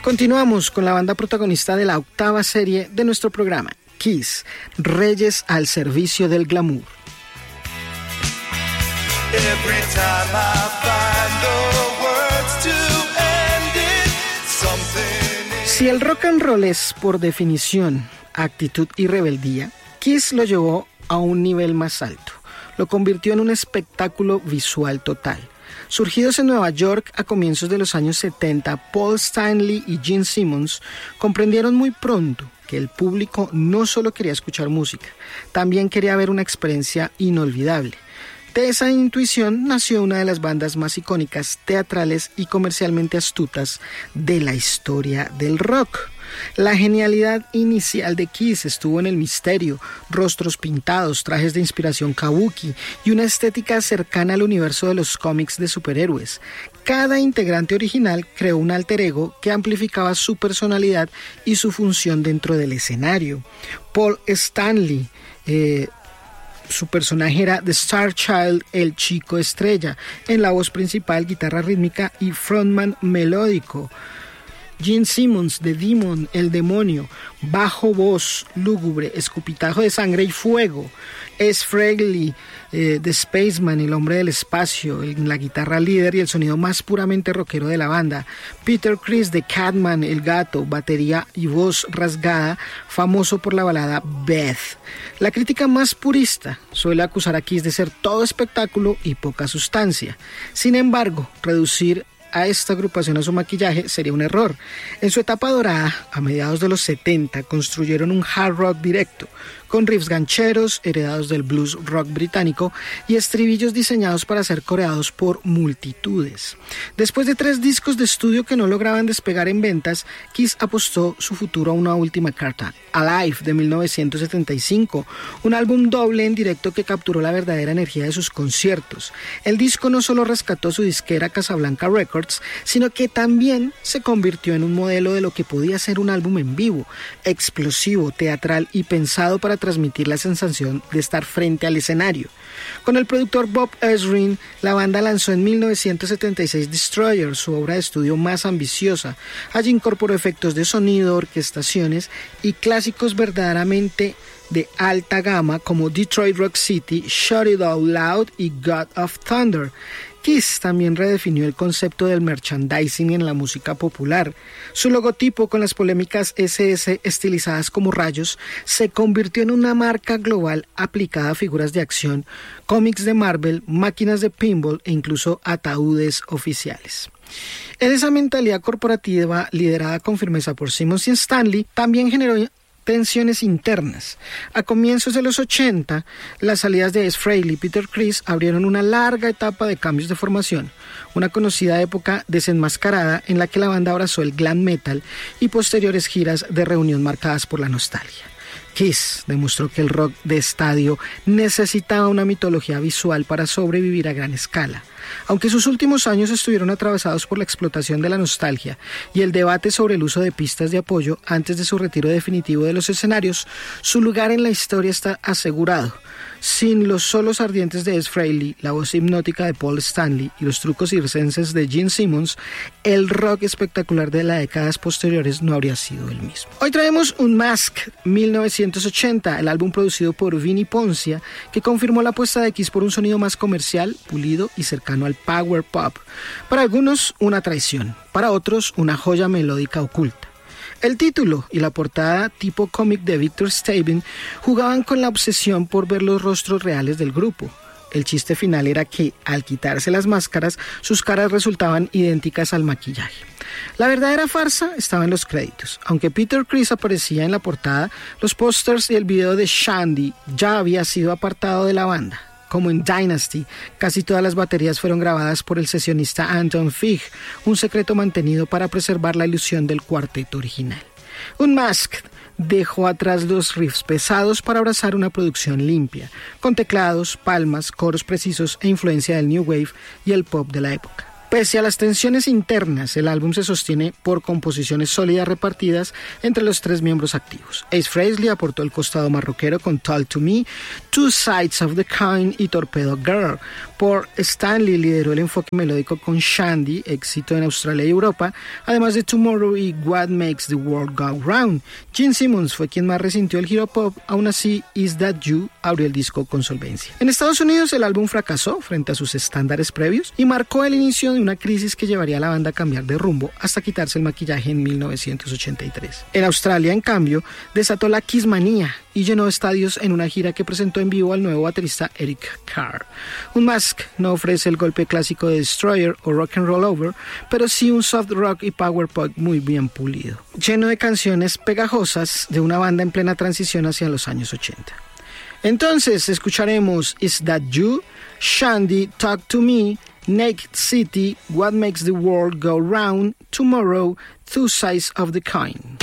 Continuamos con la banda protagonista de la 8ª serie de nuestro programa, Kiss, reyes al servicio del glamour. Si el rock and roll es, por definición, actitud y rebeldía, Kiss lo llevó a un nivel más alto. Lo convirtió en un espectáculo visual total. Surgidos en Nueva York a comienzos de los años 70, Paul Stanley y Gene Simmons comprendieron muy pronto que el público no solo quería escuchar música, también quería ver una experiencia inolvidable. De esa intuición nació una de las bandas más icónicas, teatrales y comercialmente astutas de la historia del rock. La genialidad inicial de Kiss estuvo en el misterio, rostros pintados, trajes de inspiración kabuki y una estética cercana al universo de los cómics de superhéroes. Cada integrante original creó un alter ego que amplificaba su personalidad y su función dentro del escenario. Paul Stanley, su personaje era The Star Child, el chico estrella, en la voz principal, guitarra rítmica y frontman melódico. Gene Simmons, The Demon, el demonio, bajo voz lúgubre, escupitajo de sangre y fuego. Ace Frehley, The Spaceman, el hombre del espacio, la guitarra líder y el sonido más puramente rockero de la banda. Peter Criss, The Catman, el gato, batería y voz rasgada, famoso por la balada Beth. La crítica más purista suele acusar a Kiss de ser todo espectáculo y poca sustancia. Sin embargo, reducir a esta agrupación a su maquillaje sería un error. En su etapa dorada, a mediados de los 70, construyeron un hard rock directo, con riffs gancheros heredados del blues rock británico y estribillos diseñados para ser coreados por multitudes. Después de 3 discos de estudio que no lograban despegar en ventas, Kiss apostó su futuro a una última carta, Alive de 1975, un álbum doble en directo que capturó la verdadera energía de sus conciertos. El disco no solo rescató su disquera Casablanca Records, sino que también se convirtió en un modelo de lo que podía ser un álbum en vivo, explosivo, teatral y pensado para transmitir la sensación de estar frente al escenario. Con el productor Bob Ezrin, la banda lanzó en 1976 Destroyer, su obra de estudio más ambiciosa. Allí incorporó efectos de sonido, orquestaciones y clásicos verdaderamente de alta gama como Detroit Rock City, Shout It Out Loud y God of Thunder. Kiss también redefinió el concepto del merchandising en la música popular. Su logotipo, con las polémicas SS estilizadas como rayos, se convirtió en una marca global aplicada a figuras de acción, cómics de Marvel, máquinas de pinball e incluso ataúdes oficiales. En esa mentalidad corporativa liderada con firmeza por Simmons y Stanley, también generó tensiones internas. A comienzos de los 80, las salidas de Ace Frehley y Peter Criss abrieron una larga etapa de cambios de formación, una conocida época desenmascarada en la que la banda abrazó el glam metal y posteriores giras de reunión marcadas por la nostalgia. Kiss demostró que el rock de estadio necesitaba una mitología visual para sobrevivir a gran escala. Aunque sus últimos años estuvieron atravesados por la explotación de la nostalgia y el debate sobre el uso de pistas de apoyo antes de su retiro definitivo de los escenarios, su lugar en la historia está asegurado. Sin los solos ardientes de Ace Frehley, la voz hipnótica de Paul Stanley y los trucos circenses de Gene Simmons, el rock espectacular de las décadas posteriores no habría sido el mismo. Hoy traemos Unmasked 1980, el álbum producido por Vinnie Poncia, que confirmó la apuesta de Kiss por un sonido más comercial, pulido y cercano al power pop. Para algunos, una traición, para otros, una joya melódica oculta. El título y la portada tipo cómic de Victor Stabin jugaban con la obsesión por ver los rostros reales del grupo. El chiste final era que, al quitarse las máscaras, sus caras resultaban idénticas al maquillaje. La verdadera farsa estaba en los créditos. Aunque Peter Criss aparecía en la portada, los pósters y el video de Shandy ya había sido apartado de la banda. Como en Dynasty, casi todas las baterías fueron grabadas por el sesionista Anton Fig, un secreto mantenido para preservar la ilusión del cuarteto original. Unmasked dejó atrás los riffs pesados para abrazar una producción limpia, con teclados, palmas, coros precisos e influencia del New Wave y el pop de la época. Pese a las tensiones internas, el álbum se sostiene por composiciones sólidas repartidas entre los tres miembros activos. Ace Frehley aportó el costado más rockero con Talk to Me, Two Sides of the Coin y Torpedo Girl. Paul Stanley lideró el enfoque melódico con Shandy, éxito en Australia y Europa, además de Tomorrow y What Makes the World Go Round. Gene Simmons fue quien más resintió el giro pop, aún así Is That You abrió el disco con solvencia. En Estados Unidos el álbum fracasó frente a sus estándares previos y marcó el inicio de una crisis que llevaría a la banda a cambiar de rumbo hasta quitarse el maquillaje en 1983. En Australia, en cambio, desató la Kissmanía y llenó estadios en una gira que presentó en vivo al nuevo baterista Eric Carr. Unmask no ofrece el golpe clásico de Destroyer o Rock and Roll Over, pero sí un soft rock y power pop muy bien pulido, lleno de canciones pegajosas de una banda en plena transición hacia los años 80. Entonces escucharemos Is That You, Shandy, Talk to Me, Naked City, What Makes the World Go Round, Tomorrow, Two Sides of the Coin.